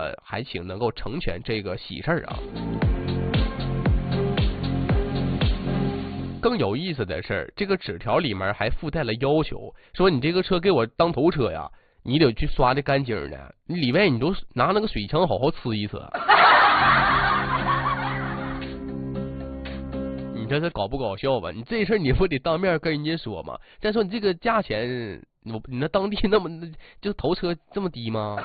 我还请能够成全这个喜事儿啊。更有意思的是，这个纸条里面还附带了要求，说你这个车给我当头车呀，你得去刷的干净的，你里外你都拿那个水枪好好呲一呲。你这是搞不搞笑吧？你这事儿你不得当面跟人家说吗？再说你这个价钱，你那当地那么就头车这么低吗？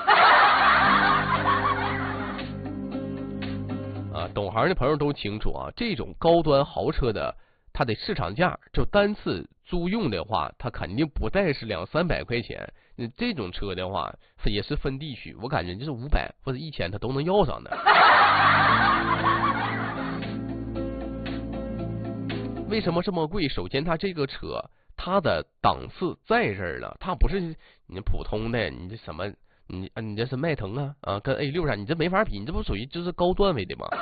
啊，懂行的朋友都清楚啊，这种高端豪车的，它的市场价就单次租用的话，它肯定不再是200-300块钱。你这种车的话，也是分地区，我感觉就是500或者1000，它都能要上的。为什么这么贵？首先，它这个车，它的档次在这儿了，它不是你普通的，你这什么，你这是迈腾啊，跟 A6啥，你这没法比，你这不属于就是高段位的吗？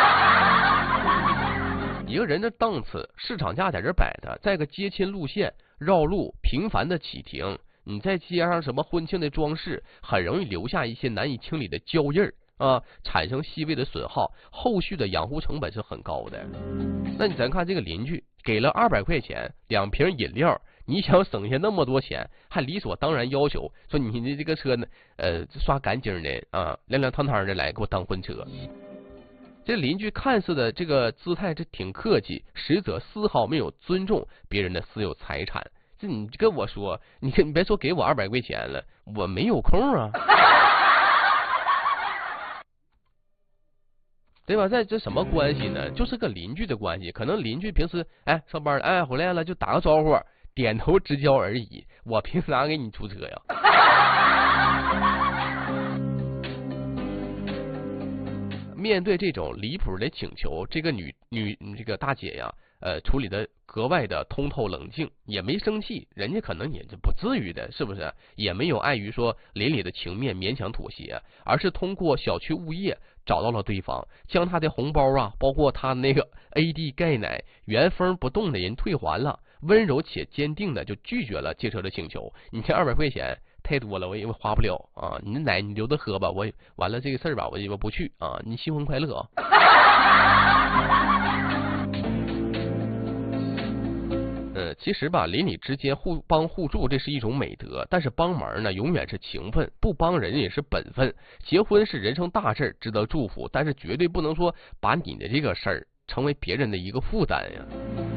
一个人的档次，市场价在这摆的，在个接亲路线、绕路、频繁的启停，你再加上什么婚庆的装饰，很容易留下一些难以清理的胶印儿。啊，产生细微的损耗，后续的养护成本是很高的。那咱看这个邻居给了200块钱2瓶饮料，你想省下那么多钱，还理所当然要求说你的这个车呢，刷干净的啊，亮亮堂堂的来给我当婚车。这邻居看似的这个姿态这挺客气，实则丝毫没有尊重别人的私有财产。这你跟我说，你别说给我200块钱了，我没有空啊。对吧？这什么关系呢？就是个邻居的关系。可能邻居平时上班了，回来了就打个招呼，点头之交而已。我凭啥给你出车呀？面对这种离谱的请求，这个这个大姐呀，处理的格外的通透冷静，也没生气，人家可能也就不至于的，是不是？也没有碍于说邻里的情面勉强妥协，而是通过小区物业找到了对方，将他的红包啊，包括他那个 AD 钙奶原封不动的人退还了，温柔且坚定的就拒绝了借车的请求。你这200块钱太多了，我也花不了啊！你的奶你留着喝吧，我完了这个事儿吧，我不去啊！你新婚快乐啊！其实吧，邻里之间互帮互助，这是一种美德。但是帮忙呢，永远是情分；不帮人也是本分。结婚是人生大事，值得祝福，但是绝对不能说把你的这个事儿成为别人的一个负担呀。